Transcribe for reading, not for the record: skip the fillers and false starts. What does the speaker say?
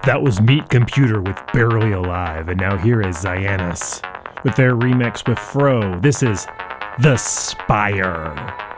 That was Meat Computer with Barely Alive, and now here is Zyanus with their remix with Fro. This is The Spire.